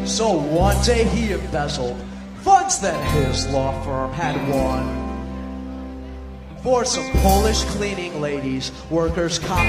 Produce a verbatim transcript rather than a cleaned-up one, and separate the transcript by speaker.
Speaker 1: So one day he embezzled funds that his law firm had won for some Polish cleaning ladies, workers' comp